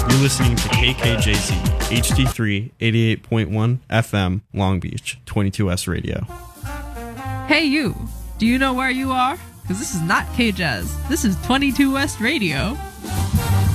You're listening to KKJZ, HD3, 88.1 FM, Long Beach, 22S Radio. Hey you, do you know where you are? Because this is not K-Jazz, this is 22 West Radio.